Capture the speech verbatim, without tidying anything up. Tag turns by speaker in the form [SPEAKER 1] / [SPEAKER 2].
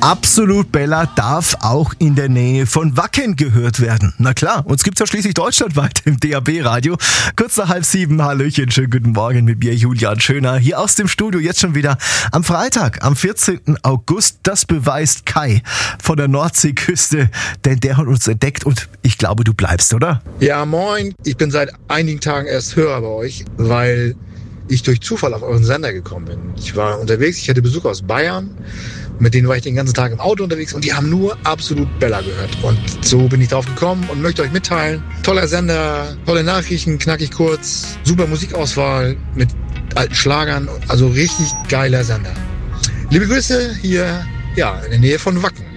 [SPEAKER 1] Absolut Bella darf auch in der Nähe von Wacken gehört werden. Na klar, uns gibt's ja schließlich deutschlandweit im D A B-Radio. Kurz nach halb sieben, Hallöchen, schönen guten Morgen mit mir, Julian Schöner. Hier aus dem Studio jetzt schon wieder am Freitag, am vierzehnten August. Das beweist Kai von der Nordseeküste, denn der hat uns entdeckt und ich glaube, du bleibst, oder?
[SPEAKER 2] Ja, moin. Ich bin seit einigen Tagen erst Hörer bei euch, weil ich durch Zufall auf euren Sender gekommen bin. Ich war unterwegs, ich hatte Besuch aus Bayern. Mit denen war ich den ganzen Tag im Auto unterwegs und die haben nur absolut Bella gehört. Und so bin ich drauf gekommen und möchte euch mitteilen. Toller Sender, tolle Nachrichten, knackig kurz, super Musikauswahl mit alten Schlagern. Also richtig geiler Sender. Liebe Grüße hier, ja, in der Nähe von Wacken.